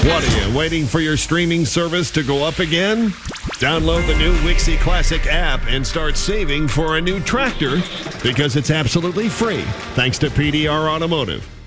What are you, waiting for your streaming service to go up again? Download the new Wixie Classic app and start saving for a new tractor because it's absolutely free, thanks to PDR Automotive.